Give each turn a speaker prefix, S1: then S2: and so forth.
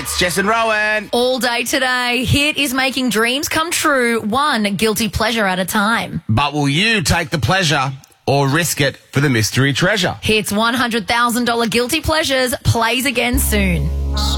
S1: Hits, Jess and Rowan.
S2: All day today, Hit is making dreams come true, one guilty pleasure at a time.
S1: But will you take the pleasure or risk it for the mystery treasure?
S2: Hit's $100,000 guilty pleasures plays again soon.